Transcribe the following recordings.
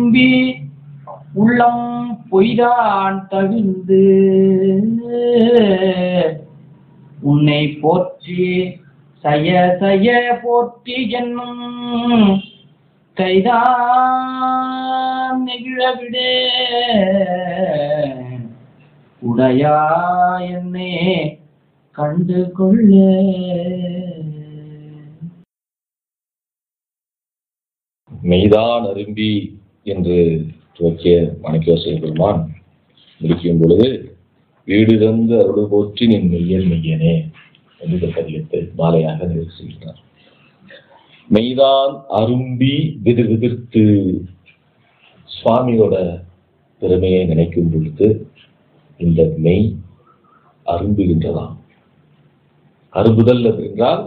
நம்பி உள்ளம் பொய்தான் தவிர்ந்து உன்னை போற்றி சய சய போற்றி என்னும் கைதான் நெகிழவிடே உடையா என்னே கண்டு கொள்ள. மெய்தான் அரும்பி என்று துவக்கிய மாணிக்கவாசக பெருமான் முடிக்கும் பொழுது வீடு தந்து அருள் போற்றி நின் மெய்யன் மெய்யனே என்று பதியத்தை மாலையாக நிறைவு செய்கிறார். மெய்தான் அரும்பி விதிர்த்து சுவாமியோட பெருமையை நினைக்கும் பொழுது இந்த மெய் அரும்புகின்றதாம். அரும்புதல் என்றால்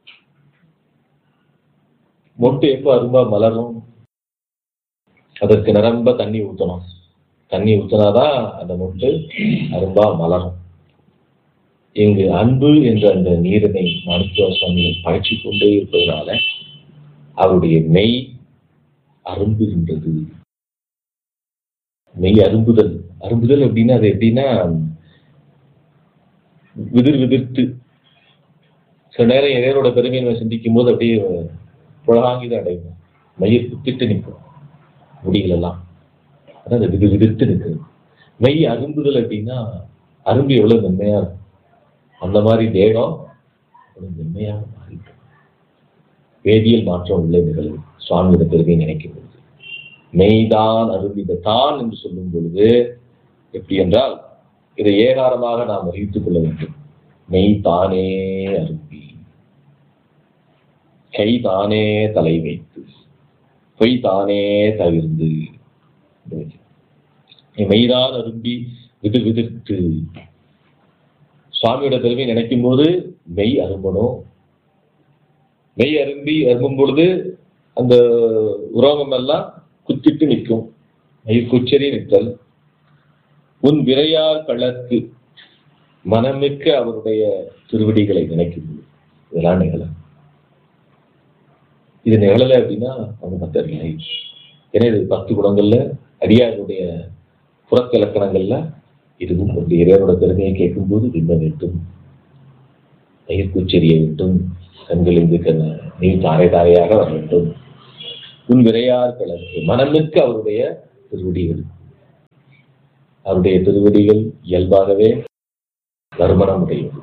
மொட்டு எப்ப அரும்பா மலரும்? அதற்கு நிரம்ப தண்ணி ஊற்றணும். தண்ணி ஊற்றினாதான் அந்த மொட்டு அரும்பா மலரும். இங்கு அன்பு என்ற அந்த நீரினை மாணிக்கவாசக சுவாமிகள் பாய்ச்சி கொண்டே இருப்பதனால அவருடைய மெய் அரும்புகின்றது. மெய் அரும்புதல். அரும்புதல் அப்படின்னா அது எப்படின்னா விதிர்த்து சில நேரம் இறைவனோட பெருமையை சிந்திக்கும் போது அப்படியே புலகாங்கிதான் அடையும். மெய்யை குத்திட்டு நிற்கும் முடிகள் எல்லாம். அதான் விதிர்த்து நிற்குது. மெய் அரும்புதல் அப்படின்னா அரும்பு எவ்வளவு மென்மையா இருக்கும். அந்த மாதிரி தேகம் மென்மையாக மாறிட்டு வேதியியல் மாற்றம் உள்ள நிகழ்வு சுவாமியோட பெருமையை நினைக்கும் பொழுது மெய்தான் அரும்பி. தான் என்று சொல்லும் பொழுது எப்படி என்றால் இதை ஏகாரமாக நாம் அறிவித்துக் கொள்ள வேண்டும். மெய் தானே அரும்பி கை தானே தலை வைத்து பொய் தானே தவிர்ந்து மெய்தான் அரும்பி விதிர்த்து சுவாமியோட பெருமை நினைக்கும் போது மெய் அரும்பணும். மெய் அரும்பும் பொழுது அந்த உரோகம் எல்லாம் குத்திட்டு நிற்கும். மெய் குச்சரி நிற்றல். உன் விரையார் கழற்கு மனமிக்க அவருடைய திருவடிகளை நினைக்கும் போது இதெல்லாம் நிகழ. இது நிகழலை அப்படின்னா அவங்க மத்தவில்லை. ஏன்னா இது 10 குணங்கள்ல அடியாருடைய புறக்கிலக்கணங்கள்ல இதுவும் ஒரு இறைவனோட பெருமையை கேட்கும் போது விம்ம வேண்டும், நெய்க்குச்செறிய வேண்டும், கண்களிலிருந்து நீர் தாரை தாரையாக வர வேண்டும். உன் விரையார் கழற்கு மனமிக்க அவருடைய திருவடிகள். அவருடைய திருவடிகள் இயல்பாகவே நறுமணம் உடையது.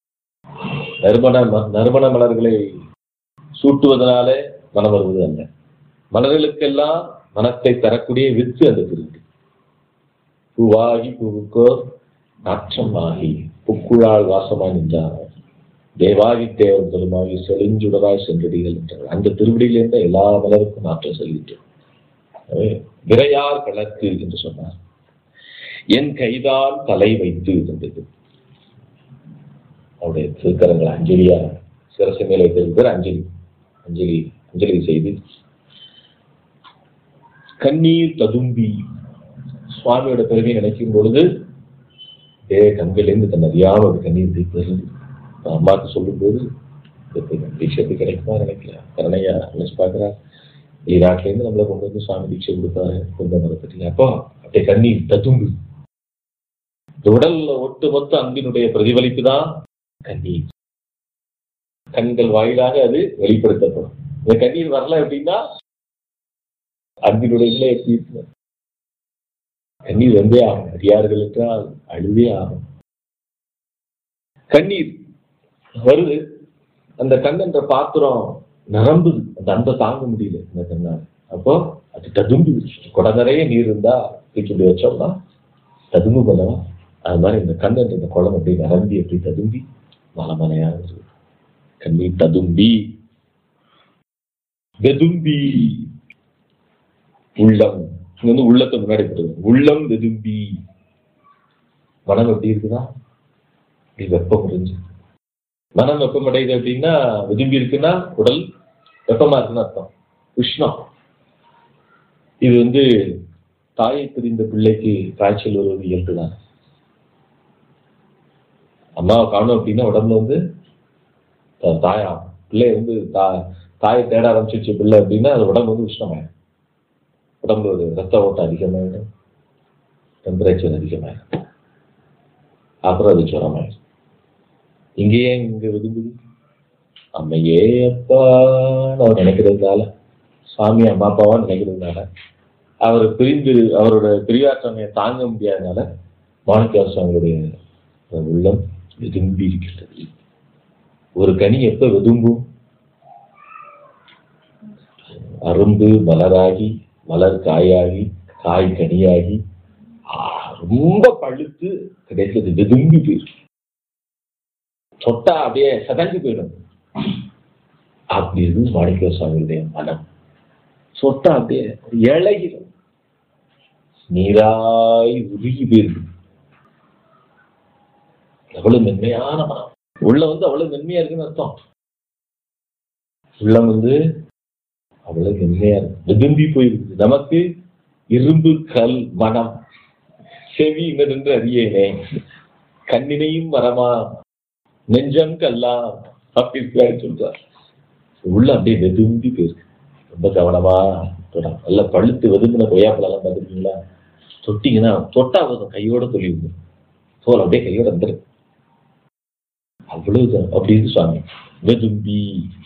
நறுமண மலர்களை சூட்டுவதனாலே மனம் வருவது அல்ல. மலர்களுக்கெல்லாம் மனத்தை தரக்கூடிய வித்து அந்த திருவடி. பூவாகி பூவுக்கோர் நாற்றமாகி புக்குழால் வாசமாய் நின்றார் தேவாகி தேவர் பெருமாகி செழிஞ்சுடராய் சென்றடிகள் என்றார். அந்த திருவடியில் இருந்த எல்லா மலருக்கும் நாற்றம் செல்கின்றோம். விரையார் கழற்கு என்று சொன்னார். என் கைதான் தலை வைத்து இருந்தது. அவருடைய திருக்கரங்களை அஞ்சலியா சிரசு மேல வைத்திருக்கிற அஞ்சலி செய்து கண்ணீர் ததும்பி சுவாமியோட பெருமையை நினைக்கும் பொழுது கண்களிலிருந்து தன் அறியாம ஒரு கண்ணீர் தீர்ப்பது. அம்மாவுக்கு சொல்லும் போது தீட்சத்து கிடைக்குமா நினைக்கல. கரணையா நினைச்சு பாக்குறா. வெளிநாட்டுல இருந்து நம்மளை கொண்டு வந்து சுவாமி தீட்சை கொடுப்பாரு. கொண்டு வரப்பட்டீங்க அப்போ அப்படியே கண்ணீர் ததும்பு. உடல்ல ஒட்டுமொத்த அன்பினுடைய பிரதிபலிப்பு தான் கண்ணீர். கண்கள் வாயிலாக அது வெளிப்படுத்தப்படும். இந்த கண்ணீர் வரல அப்படின்னா அன்பினுடைய நிலை எப்படி இருக்கு? கண்ணீர் வந்தே ஆகும். அடியார்கள் என்றால் அழுவே ஆகும். கண்ணீர் வருது. அந்த கண் என்ற பாத்திரம் நரம்புது. அந்த அன்பை தாங்க முடியல இந்த கண்ணால். அப்போ அது ததும்பி கொடை நிறைய நீர் இருந்தா தூக்கி வச்சோம்னா ததும்பு பண்ணலாம். அது மாதிரி இந்த கண் என்ற இந்த குளம் அப்படி நரம்பி எப்படி ததும்பி மலமலையா வருது. கண்ணீர் ததும்பி வெதும்பி உள்ளம். இங்க வந்து உள்ளத்தை முன்னாடி போடுது. உள்ளம் வெதும்பி. மனம் எப்படி இருக்குதா? இப்படி வெப்பம் முடிஞ்சு மனம் வெப்பம் அடையுது அப்படின்னா வெதும்பி இருக்குன்னா உடல் வெப்பமா இருக்குன்னு அர்த்தம். உஷ்ணம். இது வந்து தாயை பிரிந்த பிள்ளைக்கு காய்ச்சல் வருவது இயல்புதான். அம்மாவை காணும் அப்படின்னா உடம்புல வந்து தாயா பிள்ளை வந்து தாயை தேட ஆரம்பிச்சிருச்சு பிள்ளை அப்படின்னா அது உடம்பு வந்து உஷ்ணமாயிடும். உடம்பு ரத்த ஓட்டம் அதிகமாயிடும், டெம்பரேச்சர் அதிகமாயிடும், அப்புறம் அது ஜுரமாயிடும். இங்கேயே இங்க விரும்புது அம்மையே அப்பான்னு அவர் நினைக்கிறதுனால, சாமி அம்மா அப்பாவா நினைக்கிறதுனால, அவர் பிரிந்து அவரோட பிரியாற்றமையை தாங்க முடியாதனால மாணிக்க சுவாமியுடைய உள்ளம் விரும்பி இருக்கிறது. ஒரு கனி எப்ப விரும்பும்? அரும்பு மலராகி, மலர் காயாகி, காய் கனியாகி, ரொம்ப பழுத்து கிடைச்சது விரும்பி போயிடும். தொட்டா அப்படியே சதஞ்சு போயிடும். அப்படி இருக்கு மாணிக்க சுவாமியுடைய மனம். சொட்டா அப்படியே இழகிடும், நீராய் உருகி போயிருக்கு. எவ்வளவு மென்மையான மனம். உள்ள அவ்வளவு மென்மையா இருக்குன்னு அர்த்தம். உள்ளம் அவ்வளவு மென்மையா இருக்கு, விரும்பி போயிருக்கு. நமக்கு இரும்பு கல் மனம், செவி இன்னதென்று அறியேனே, கண்ணினையும் மரமா, நெஞ்சம் கல்லா அப்படின்னு சொல்றார். உள்ள அப்படியே வெதும்பி போயிருக்கு. ரொம்ப கவனமா நல்ல பழுத்து வெதும்பின கொய்யாப்பழம் பார்த்துருக்கீங்களா? தொட்டிங்கன்னா தொட்டா கையோட தொழில் தோல் அப்படியே கையோட வந்துரு. அவ்வளவு அப்படி இருக்கு சுவாமி. வெதும்பி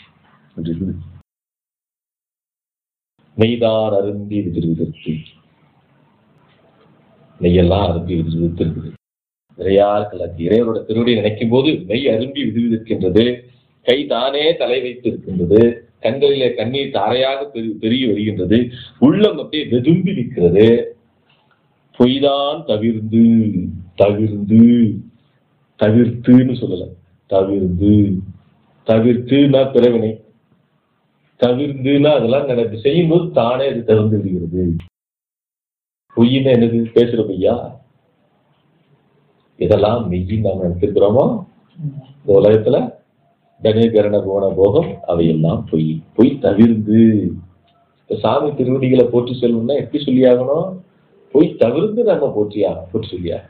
நெய்தான் அருந்தி விதிர்விதற்கு, நெய்யெல்லாம் அருந்தி விதிர்விதற்கு இருக்குது. நிறையார் கலக்கு இறைவரோட திருவடியை நினைக்கும் போது நெய் அரும்பி விதிர்விதற்கின்றது. கை தானே தலை வைத்து இருக்கின்றது. கண்களிலே கண்ணீர் தாரையாக பெருகி வருகின்றது. உள்ளம் அப்படியே வெதும்பி நிற்கிறது. பொய்தான் தவிர்ந்து தவிர்ந்து தவிர்த்துன்னு சொல்லல, தவிர்ந்து தவிர்த்துனா பிறவினை, தவிர்ந்துன்னா அதெல்லாம் நடக்கு செய்யும் போது தானே அது தவிர்ந்து விடுகிறது. பொய்ன்னு என்னது? பேசுற பொய்யா? இதெல்லாம் மெய்யின் நாம் நினைச்சிருக்கிறோமோ இந்த உலகத்துல? தனிகரண போன போகம் அவையெல்லாம் பொய். பொய் தவிர்ந்து. சாமி திருவடிகளை போற்றி செல்லணும்னா எப்படி சொல்லியாகணும்? பொய் தவிர்த்து நம்ம போற்றி சொல்லியா.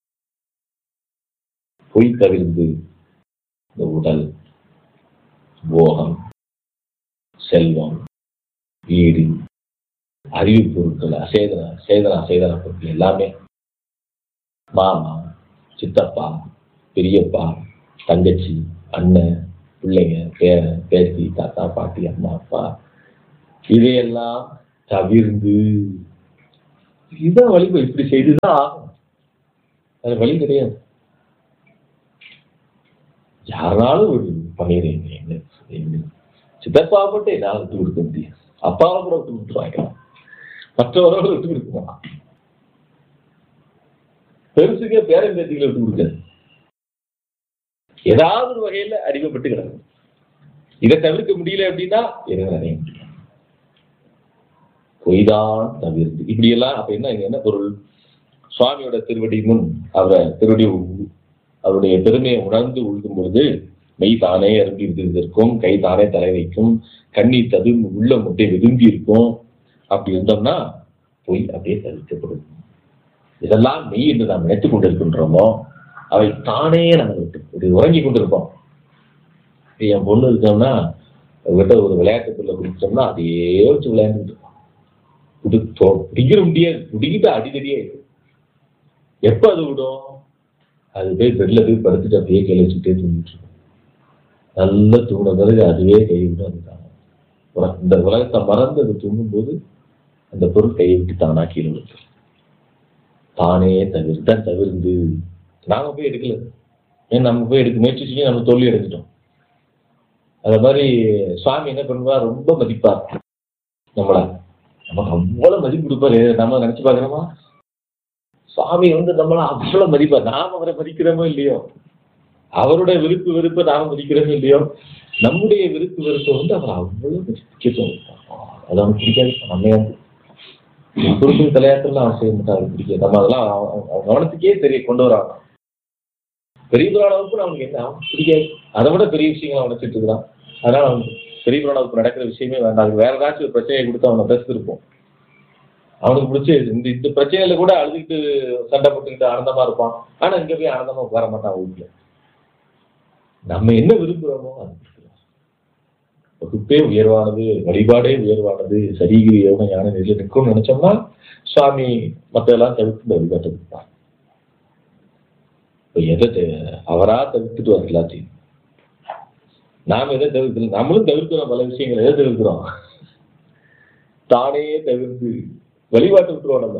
பொய் தவிர்ந்து இந்த உடல், போகம், செல்வம், வீடு, அறிவு பொருட்கள், அசேதன பொருட்கள் எல்லாமே, மாமா, சித்தப்பா, பெரியப்பா, தங்கச்சி, அண்ணன், பிள்ளைங்க, பேரன், பேத்தி, தாத்தா, பாட்டி, அம்மா, அப்பா, இதையெல்லாம் தவிர்ந்து இதான் வழிபா. இப்படி செய்துதான் ஆகும். அது வழி கிடையாது. யாருனாலும் பண்ணிடுறீங்க. சித்தப்பா மட்டும் என்னால் விட்டு கொடுக்க முடியும், அப்பாவை கூட விட்டு கொடுத்து வாங்கிக்கலாம், மற்றவரோட விட்டு கொடுக்கலாம். பெருசுக்கே பேரன் பேத்திகளை விட்டு கொடுக்காது. ஏதாவது ஒரு வகையில அடிமைப்பட்டு கிடக்கும். இதை தவிர்க்க முடியல அப்படின்னா எதுவும் அடைய முடியும். பொய்தான் தவிர்த்து இப்படி எல்லாம். அப்ப என்ன பொருள்? சுவாமியோட திருவடி முன் அவருடைய பெருமையை உணர்ந்து உழுகும் பொழுது மெய் தானே அரும்பி விதிர்ந்திருக்கும், கை தானே தலை வைக்கும், கண்ணீர் தது உள்ள முட்டை விரும்பி இருக்கும். அப்படி இருந்தோம்னா பொய் அப்படியே தவிர்க்கப்படும். இதெல்லாம் மெய் என்று நாம் நினைத்துக் கொண்டிருக்கின்றோமோ அவை தானே நம்ம விட்டு உறங்கி கொண்டிருப்போம். என் பொண்ணு இருக்கோம்னா அவர்கிட்ட ஒரு விளையாட்டு பொருளை குடிச்சோம்னா அதையே வச்சு விளையாண்டுட்டு இருக்கோம். பிடிக்கிற முடியாது, பிடிக்கிட்டு அடிக்கடியே இருக்கு. எப்ப அது விடும்? அது போய் பெட்ல போய் படுத்துட்டு அப்படியே கையில வச்சுட்டே தூங்கிட்டு இருக்கும். நல்லா தூங்கின பிறகு அதுவே கை விட்டு அதுதான் இந்த உலகத்தை மறந்து அது தூங்கும் போது அந்த பொருள் கையை விட்டு தானா கீழே விட்டு தானே தவிர்ந்து நாம போய் எடுக்கல. ஏன் நம்ம போய் எடுக்க முயற்சி செஞ்சு நம்ம தோல்வி அடைஞ்சிட்டோம். அத மாதிரி சுவாமி என்ன பண்ணுவார்? ரொம்ப மதிப்பார் நம்மள. நமக்கு அவ்வளவு மதிப்பு கொடுப்பாரு. நம்ம நினைச்சு பாக்குறோமா? சுவாமி நம்மள அவ்வளவு மதிப்பார். நாம அவரை மதிக்கிறோமோ இல்லையோ, அவருடைய விருப்பு வெறுப்பை நாம மதிக்கிறோமோ இல்லையோ, நம்முடைய விருப்பு வெறுப்பை அவர் அவ்வளவு முக்கியத்துவம் கொடுப்பார். அது அவனுக்கு பிடிக்காது. நம்ம குறுக்கு தலையாட்டெல்லாம் அவன் செய்ய மாட்டாரு, பிடிக்காது. நம்ம அதெல்லாம் கவனத்துக்கே தெரிய கொண்டு வராங்க. பெரிய புராணவுக்கு அவனுக்கு என்ன பிடிக்காது. அதை விட பெரிய விஷயங்கள் அவன் நினைச்சிட்டு இருக்கிறான். அதனால அவனுக்கு பெரிய புராணவுக்கு நடக்கிற விஷயமே வேண்டாம். அதுக்கு வேற ஏதாச்சும் ஒரு பிரச்சனையை கொடுத்து அவனை பேசிருப்போம். அவனுக்கு பிடிச்சி இந்த பிரச்சனையில கூட அழுதுகிட்டு சண்டை போட்டுக்கிட்டு ஆனந்தமா இருப்பான். ஆனா இங்க போய் ஆனந்தமா உட்கார மாட்டான் வீட்டுல. நம்ம என்ன விரும்புகிறோமோ அது வகுப்பே உயர்வானது, வழிபாடே உயர்வானது, சரிகிரி யோக ஞான நிலையில் நிற்கும்னு நினைச்சோம்னா சுவாமி மற்றெல்லாம் தவிர்த்து இந்த வழிபாட்டை கொடுப்பார். எதை அவரா தவிர்த்துட்டு வர எல்லாத்தையும் நாம எதை தவிர்க்கிறோம்? நம்மளும் தவிர்க்கிறோம், பல விஷயங்கள் எதை தவிர்க்கிறோம்? தானே தவிர்த்து வழிபாட்டு விட்டுருவோம். நம்ம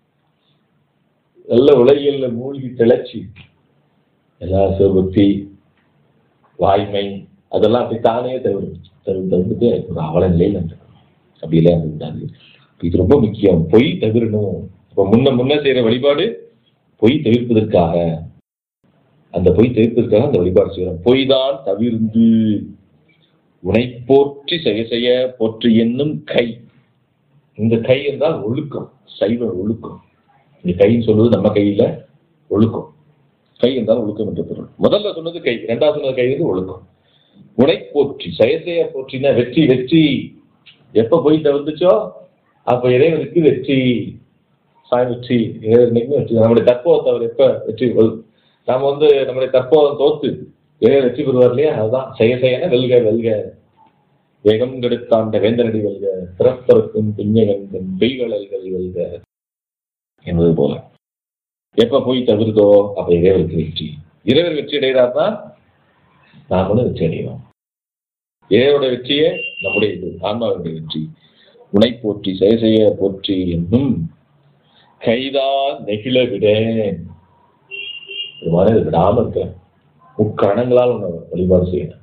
நல்ல உலகியல்ல மூழ்கி திளைச்சி எல்லா சிவபக்தி வாய்மை அதெல்லாம் அப்படி தானே தவிர்த்துட்டு ஒரு அவல நிலையில் அப்படியெல்லாம் இருக்கக்கூடாது. இது ரொம்ப முக்கியம். பொய் தவிரணும். இப்ப முன்ன செய்யற வழிபாடு பொய் தவிர்ப்பதற்காக, அந்த பொய் தவிர்ப்பதற்காக அந்த வழிபாடு செய்யறோம். பொய் தான் தவிர்ந்து உனை போற்றி செய்ய போற்றி என்னும் கை. இந்த கை என்றால் ஒழுக்கம், சைவ ஒழுக்கம். இந்த கைன்னு சொல்வது நம்ம கையில ஒழுக்கம். கை என்றால் ஒழுக்கம் என்ற பொருள். முதல்ல சொன்னது கை, இரண்டாவது சொன்னது கை வந்து ஒழுக்கம். உனை போற்றி செய்ய போற்றினா வெற்றி. வெற்றி எப்ப போய் தவிர்த்துச்சோ அப்ப இறைவனுக்கு வெற்றி. வெற்றி இறைவனுக்கு வெற்றி. நம்முடைய தற்போதத்தை அவர் எப்ப வெற்றி, நாம நம்முடைய தற்போதம் தோத்து இறைவன் வெற்றி பெறுவார் இல்லையா? அதுதான் செய்யன வெல்க வெல்க வேகம் கெடுத்தாண்ட வேந்தனடி வெல்க பிறப்பருக்கும் பிஞ்சகன் பெய்களல்கள் வெல்க என்பது போல. எப்ப போய் தவிர்த்தோ அப்ப இறைவனுக்கு வெற்றி. இறைவர் வெற்றி அடைகிறார் தான் நாமளும் வெற்றி அடைகிறோம். இறைவனுடைய வெற்றியே நம்முடைய இது, ஆன்மாவுடைய வெற்றி. உனை போற்றி செய்ய போற்றி என்னும் கைதான் நெகிழ விடேன். இது மாதிரி விடாம இருக்க முக்கரணங்களால் உன்னை வழிபாடு செய்யணும்.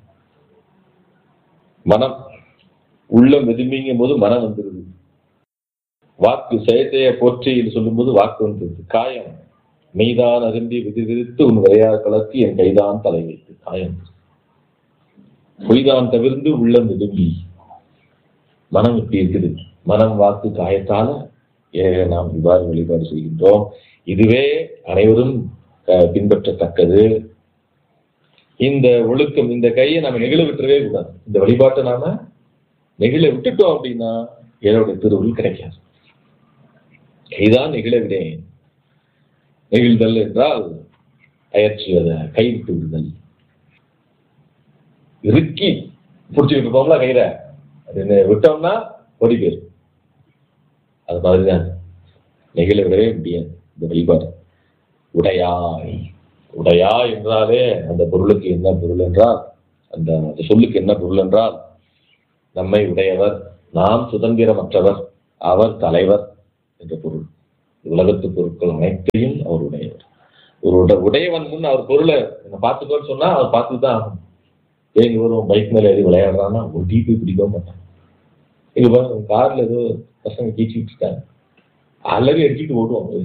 மனம் உள்ளம் வெதும்பிங்கும் போது மனம் வந்துருது. வாக்கு செய்ய போற்றி என்று சொல்லும் போது வாக்கு வந்துருது. காயம் மெய்தான் அருந்தி விதிவிதித்து உன் விளையாட கலத்தி என் கைதான் தலை வைத்து காயம். பொய்தான் தவிர்ந்து உள்ளம் வெதும்பி மனம் இப்படி இருக்குது. மனம் வாக்கு காயத்தால நாம் இவ்வாறு வழிபாடு செய்கின்றோம். இதுவே அனைவரும் பின்பற்றத்தக்கது. இந்த ஒழுக்கம், இந்த கையை நாம நெகிழ விட்டுறவே கூடாது. இந்த வழிபாட்டை நாம நெகிழ விட்டுட்டோம் அப்படின்னா இறைவனுடைய திருவுருள் கிடைக்காது. கைதான் நெகிழ விடேன். நெகிழ்தல் என்றால் அயற்சியத கைவிட்டு விடுதல். இறுக்கி பிடிச்சிக்கிட்டு இருப்போம்ல கையில, அது விட்டோம்னா ஓடி போயிரும். அது மாதிரிதான் நெகிழ விடவே முடியாது இந்த வழிபாடு. உடையாய், உடையாய் என்றாலே அந்த பொருளுக்கு என்ன பொருள் என்றால், அந்த சொல்லுக்கு என்ன பொருள் என்றால், நம்மை உடையவர், நாம் சுதந்திரமற்றவர், அவர் தலைவர் என்ற பொருள். உலகத்து பொருட்கள் அனைத்தையும் அவர் உடையவர். ஒரு உடையவன் முன் அவர் பொருளை பார்த்துக்கோன்னு சொன்னா அவர் பார்த்துட்டு தான் ஆகணும். எங்க வரும் பைக் மேல ஏறி விளையாடுறான்னா ஒரு டீப்பி பிடிக்கவும் மாட்டாங்க. எங்க கார்ல ஏதோ பசங்க கீச்சிட்டு இருக்காங்க, அல்லது அடிச்சுட்டு ஓடுவாங்க.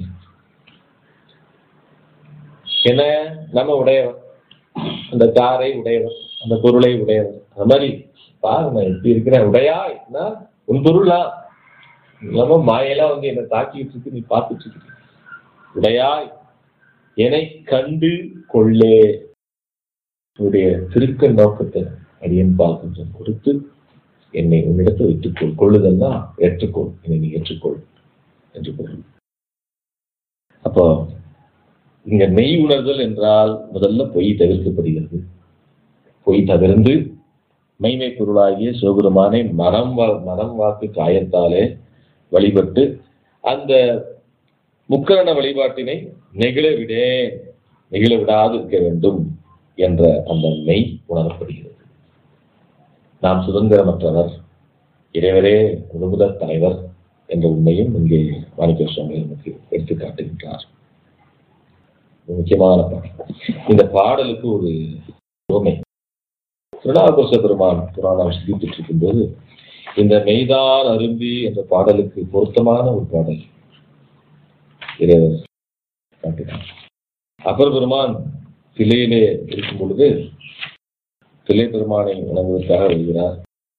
என்ன நம்ம உடையவர், அந்த காரை உடையவர், அந்த பொருளை உடையவர். அந்த மாதிரி பாருங்க எப்படி இருக்கிறேன். உடையாய்னா உன் பொருளா இல்லாம மாயெல்லாம் என்னை தாக்கிட்டு இருக்கு, நீ பார்த்துட்டு இருக்கு. உடையாய் என்னை கண்டு கொள்ளே. உன்னுடைய திருக்க நோக்கத்தை அடியன் கொஞ்சம் கொடுத்து என்னை உன்னிடத்தை வைத்துக்கொள். கொள்ளுதல்னா ஏற்றுக்கொள், என்னை நீ ஏற்றுக்கொள் என்று பொருள். அப்போ இங்க மெய் உணர்தல் என்றால் முதல்ல பொய் தவிர்க்கப்படுகிறது. பொய் தவிர்ந்து மெய்மை பொருளாகிய சிவபெருமானை மனம் வாக்கு காயத்தாலே வழிபட்டு அந்த முக்கரண வழிபாட்டினை நெகிழ விடாது இருக்க வேண்டும் என்ற அந்த மெய் உணரப்படுகிறது. நாம் சுதந்திரமற்றவர், இறைவரே முழுமுதற் தலைவர் என்ற உண்மையும் இங்கே மாணிக்க சுவாமி நமக்கு எடுத்து காட்டுகின்றார். முக்கியமான பாடல். இந்த பாடலுக்கு ஒரு உவமை. திருநாவுக்கரச பெருமான் புராணம் சிந்தித்துட்டு இருக்கும்போது இந்த மெய்தான் அரும்பி என்ற பாடலுக்கு பொருத்தமான ஒரு பாடல் இறைவர் காட்டுகிறார். அப்பர் பெருமான் சிலையிலே இருக்கும் பொழுது சிலை பெருமானை வணங்குவதற்காக வருகிறார்.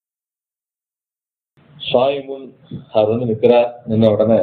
சுவாமி முன் அவர் நிற்கிறார். நின்ன உடனே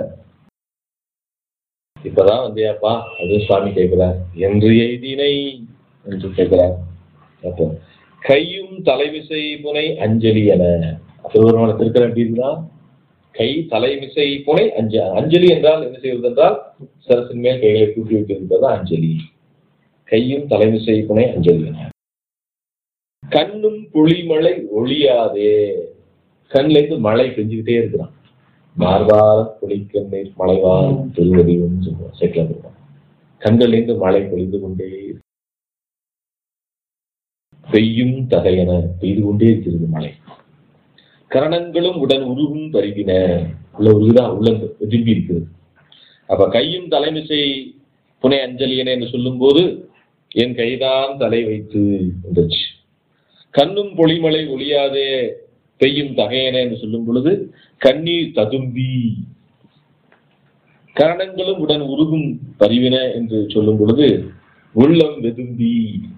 இப்பதான் வந்தியாப்பா அது சுவாமி கேட்கிறார். என்று எய்தினை என்று கேட்கிறார். அப்போ கையும் தலைமிசை புனை அஞ்சலி என அப்பெருமான திருக்கிற அப்படின்னா கை தலைமிசை புனை அஞ்சலி என்றால் என்ன செய்வது என்றால் சரசின் மேல் கைகளை கூட்டி வைத்திருப்பது அஞ்சலி. கையும் தலைமிசை புனை அஞ்சலி என கண்ணும் பொழிமழை ஒழியாதே. கண்ல இருந்து மழை பெஞ்சுக்கிட்டே இருக்கிறான். மார்வார பொழிக்கண்ணீர் மழைவார் திருவடின்னு சொல்லுவோம். சைக்கிள் இருப்பான். கண்கள் இருந்து மழை பொழிந்து கொண்டே பெய்யும் தகையன பெய்து கொண்டே இருக்கிறது மழை. கரணங்களும் உடன் உருகும் பருகின. உள்ள உருகுதான், உள்ள திரும்பி இருக்கிறது. அப்ப கையும் தலைமிசை புனை அஞ்சலியன என்று சொல்லும் போது என் கைதான் தலை வைத்து இருந்துச்சு. கண்ணும் பொழிமழை ஒழியாதே பெய்யும் தகையன என்று சொல்லும் பொழுது கண்ணீர் ததும்பி. கரணங்களும் உடன் உருகும் பரிவின என்று சொல்லும் பொழுது உள்ளம் வெதும்பி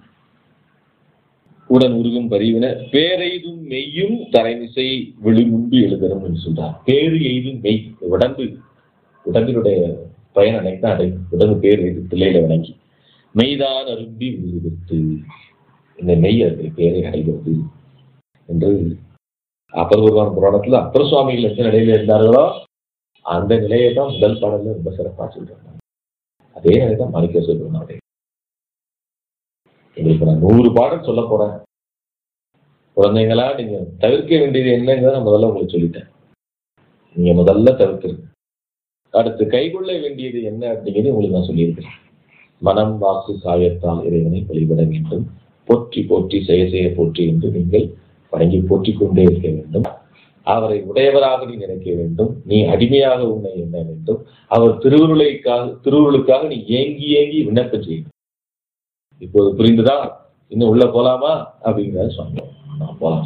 உடன் உருகும் பரிவின. பேரெய்தும் மெய்யும் தரைமிசை விழுமுன்பு எழுதரும் என்று சொல்றார். பேரு எய்தும் மெய், உடம்பினுடைய பயன் அனைத்தான் அடையும். உடம்பு பேர் எய்து பிள்ளையில வணங்கி மெய்தான் அரும்பி விழுவித்து இந்த மெய் அதனை பேரை அடைகிறது என்று அப்பர்வர்வான புராணத்துல அப்பர் சுவாமிகள் எந்த நிலையில இருந்தார்களோ அந்த நிலையை தான் முதல் பாடல்ல ரொம்ப சிறப்பா சொல்றாங்க. அதே நிலைதான் மாணிக்கவாசகர் பெருமானுடைய. உங்களுக்கு நான் 100 பாடல் சொல்ல போறேன். குழந்தைங்களா நீங்க தவிர்க்க வேண்டியது என்னங்கிறத நான் முதல்ல உங்களுக்கு சொல்லிட்டேன். நீங்க முதல்ல தவிர்க்கிறது. அடுத்து கைகொள்ள வேண்டியது என்ன அப்படிங்கிறது உங்களுக்கு நான் சொல்லியிருக்கிறேன். மனம் வாக்கு காயத்தால் இறைவனை வழிபட வேண்டும். போற்றி போற்றி செய்ய போற்றி என்று நீங்கள் வணங்கி போற்றிக் கொண்டே இருக்க வேண்டும். அவரை உடையவராக நீ நினைக்க வேண்டும். நீ அடிமையாக உன்னை எண்ண வேண்டும். அவர் திருவுருளுக்காக நீ ஏங்கி ஏங்கி விண்ணப்பம் செய்யணும். இப்போது புரிந்துதா? இன்னும் உள்ள போலாமா அப்படிங்கிறத சொன்னோம். நான் போலாம்.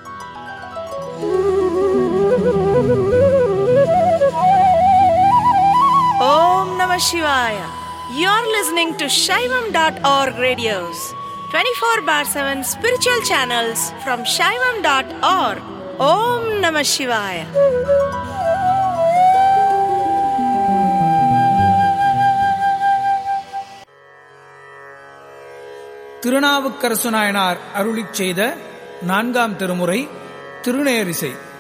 Om Namah Shivaya. You're listening to Shaivam.org radios. 24/7 spiritual channels from Shaivam.org. Om Namah Shivaya. Thirunavukkarasu Nayanar அருளிச் செய்த 4ஆம் திருமுறை திருநேரிசை.